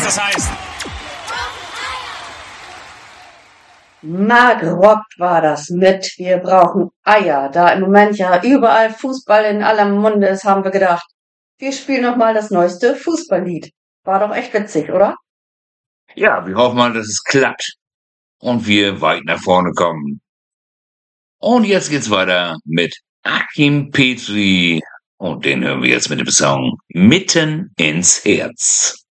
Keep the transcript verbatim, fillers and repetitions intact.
das heißt. Margot war das mit Wir brauchen Eier. Da im Moment ja überall Fußball in aller Munde ist, haben wir gedacht, wir spielen noch mal das neueste Fußballlied. War doch echt witzig, oder? Ja, wir hoffen mal, dass es klappt und wir weit nach vorne kommen. Und jetzt geht's weiter mit Achim Petri und den hören wir jetzt mit dem Song Mitten ins Herz.